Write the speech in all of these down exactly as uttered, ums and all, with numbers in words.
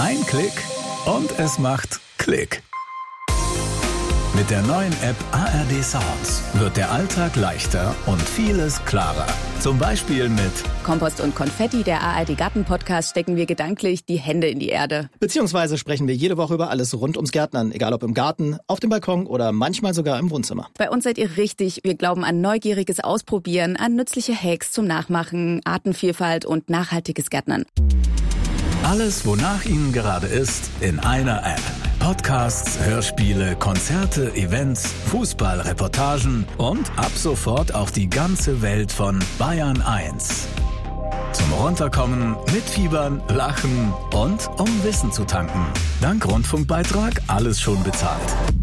Ein Klick und es macht Klick. Mit der neuen App A R D Sounds wird der Alltag leichter und vieles klarer. Zum Beispiel mit Kompost und Konfetti, der A R D Garten-Podcast, stecken wir gedanklich die Hände in die Erde. Beziehungsweise sprechen wir jede Woche über alles rund ums Gärtnern, egal ob im Garten, auf dem Balkon oder manchmal sogar im Wohnzimmer. Bei uns seid ihr richtig. Wir glauben an neugieriges Ausprobieren, an nützliche Hacks zum Nachmachen, Artenvielfalt und nachhaltiges Gärtnern. Alles, wonach Ihnen gerade ist, in einer App. Podcasts, Hörspiele, Konzerte, Events, Fußballreportagen und ab sofort auch die ganze Welt von Bayern eins. Zum Runterkommen, mitfiebern, lachen und um Wissen zu tanken. Dank Rundfunkbeitrag alles schon bezahlt.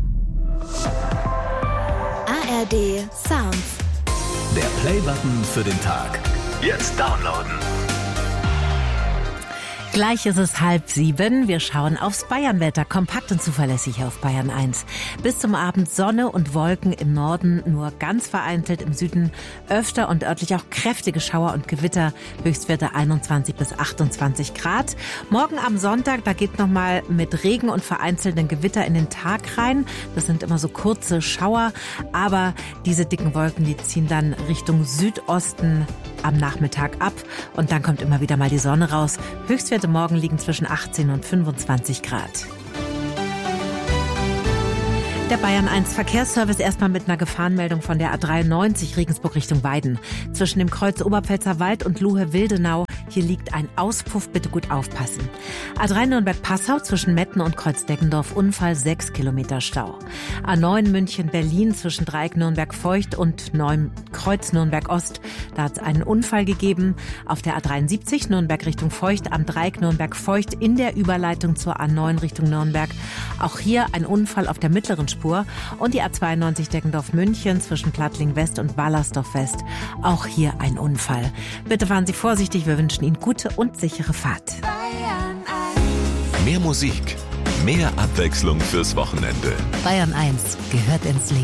A R D Sounds. Der Play-Button für den Tag. Jetzt downloaden. Gleich ist es halb sieben. Wir schauen aufs Bayernwetter, kompakt und zuverlässig auf Bayern eins. Bis zum Abend Sonne und Wolken im Norden, nur ganz vereinzelt im Süden öfter und örtlich auch kräftige Schauer und Gewitter. Höchstwerte einundzwanzig bis achtundzwanzig Grad. Morgen am Sonntag, da geht nochmal mit Regen und vereinzelten Gewitter in den Tag rein. Das sind immer so kurze Schauer, aber diese dicken Wolken, die ziehen dann Richtung Südosten am Nachmittag ab und dann kommt immer wieder mal die Sonne raus. Höchstwerte morgen liegen zwischen achtzehn und fünfundzwanzig Grad. Der Bayern eins Verkehrsservice erstmal mit einer Gefahrenmeldung von der A dreiundneunzig Regensburg Richtung Weiden. Zwischen dem Kreuz Oberpfälzer Wald und Luhe-Wildenau. Hier liegt ein Auspuff, bitte gut aufpassen. A drei Nürnberg-Passau zwischen Metten und Kreuz-Deggendorf Unfall, sechs Kilometer Stau. A neun München-Berlin zwischen Dreieck Nürnberg-Feucht und Kreuz Nürnberg-Ost. Da hat es einen Unfall gegeben. Auf der A dreiundsiebzig Nürnberg Richtung Feucht am Dreieck Nürnberg-Feucht in der Überleitung zur A neun Richtung Nürnberg. Auch hier ein Unfall auf der mittleren Spur. Und die A zweiundneunzig Deggendorf-München zwischen Plattling West und Wallersdorf West. Auch hier ein Unfall. Bitte fahren Sie vorsichtig, wir wünschen Ihnen gute und sichere Fahrt. Mehr Musik, mehr Abwechslung fürs Wochenende. Bayern eins gehört ins Leben.